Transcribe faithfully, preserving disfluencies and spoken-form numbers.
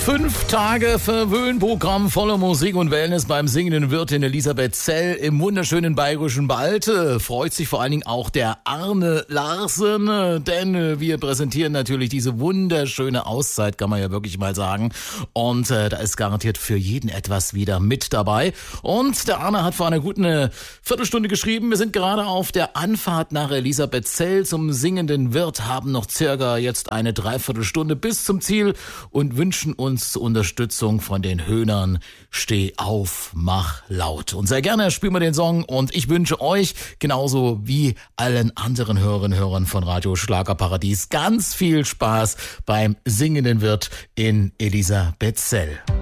Fünf Tage Verwöhnprogramm voller Musik und Wellness beim singenden Wirtin Elisabeth Zell im wunderschönen Bayerischen Wald. Freut sich vor allen Dingen auch der Arne Larsen, denn wir präsentieren natürlich diese wunderschöne Auszeit, kann man ja wirklich mal sagen. Und äh, da ist garantiert für jeden etwas wieder mit dabei. Und der Arne hat vor einer guten äh, Viertelstunde geschrieben, wir sind gerade auf der Anfahrt nach Elisabeth Zell zum singenden Wirt, haben noch circa jetzt eine Dreiviertelstunde bis zum Ziel und wünschen uns zur Unterstützung von den Höhnern Steh auf, mach laut. Und sehr gerne spielen wir den Song und ich wünsche euch, genauso wie allen anderen Hörerinnen und Hörern von Radio Schlagerparadies, ganz viel Spaß beim singenden Wirt in Elisabeth Zell.